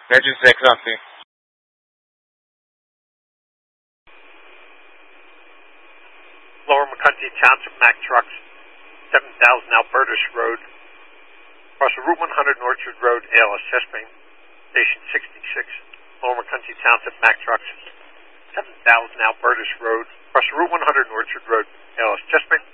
Engine 6, Oxy. Lower McCunty Township Mack Trucks, 7000 Albertus Road, across the Route 100 Orchard Road, ALS Chesping, Station 66. Lower McCunty Township Mack Trucks, 7000 Albertus Road, across the Route 100 Orchard Road, ALS Chesping.